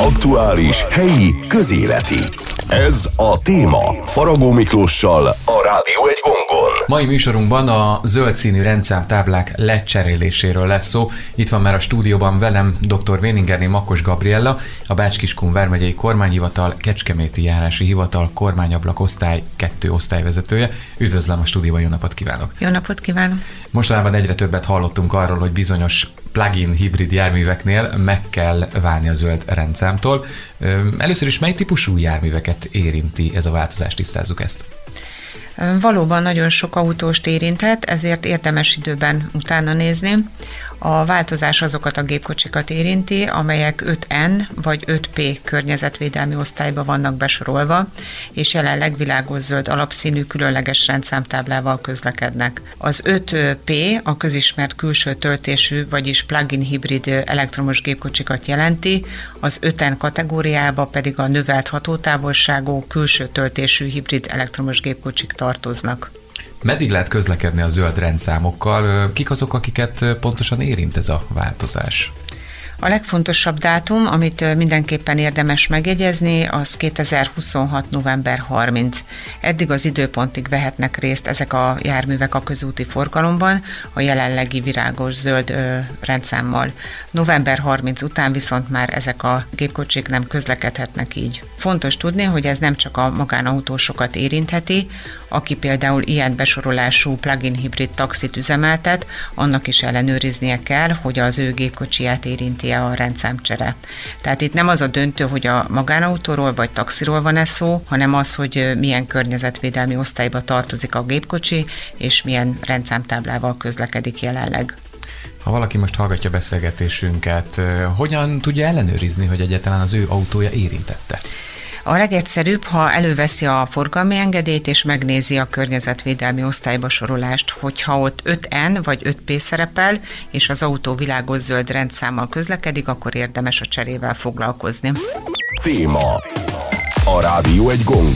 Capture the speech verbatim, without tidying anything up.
Aktuális, helyi, közéleti. Ez a téma Faragó Miklóssal a Rádió egy gongon. Mai műsorunkban a zöld színű rendszámtáblák lecseréléséről lesz szó. Itt van már a stúdióban velem dr. Véningerné Makos Gabriella, a Bács-Kiskun vármegyei kormányhivatal Kecskeméti járási hivatal kormányablak osztály kettő osztályvezetője. Üdvözlöm a stúdióban, jó napot kívánok! Jó napot kívánok! Mostanában egyre többet hallottunk arról, hogy bizonyos plug-in hibrid járműveknél meg kell válni a zöld rendszámtól. Először is mely típusú járműveket érinti ez a változás? Tisztázzuk ezt. Valóban nagyon sok autóst érintett, ezért érdemes időben utána nézni. A változás azokat a gépkocsikat érinti, amelyek öt en vagy öt pé környezetvédelmi osztályba vannak besorolva, és jelenleg világoszöld alapszínű különleges rendszámtáblával közlekednek. Az öt pé a közismert külső töltésű, vagyis plug-in hibrid elektromos gépkocsikat jelenti, az öt en kategóriába pedig a növelt hatótávolságú külső töltésű hibrid elektromos gépkocsik tartoznak. Meddig lehet közlekedni a zöld rendszámokkal? Kik azok, akiket pontosan érint ez a változás? A legfontosabb dátum, amit mindenképpen érdemes megjegyezni, az kétezer-huszonhat. november harmincadika. Eddig az időpontig vehetnek részt ezek a járművek a közúti forgalomban a jelenlegi virágos zöld ö, rendszámmal. november harmincadika után viszont már ezek a gépkocsik nem közlekedhetnek így. Fontos tudni, hogy ez nem csak a magánautósokat érintheti, aki például ilyen besorolású plug-in hibrid taxit üzemeltet, annak is ellenőriznie kell, hogy az ő gépkocsiját érinti a rendszámcsere. Tehát itt nem az a döntő, hogy a magánautóról vagy taxiról van-e szó, hanem az, hogy milyen környezetvédelmi osztályba tartozik a gépkocsi, és milyen rendszámtáblával közlekedik jelenleg. Ha valaki most hallgatja beszélgetésünket, hogyan tudja ellenőrizni, hogy egyáltalán az ő autója érintette? A legegyszerűbb, ha előveszi a forgalmi engedélyt és megnézi a környezetvédelmi osztályba sorolást, hogyha ott öt en vagy öt pé szerepel, és az autó világos zöld rendszámmal közlekedik, akkor érdemes a cserével foglalkozni. Téma. A Rádió egy gongon.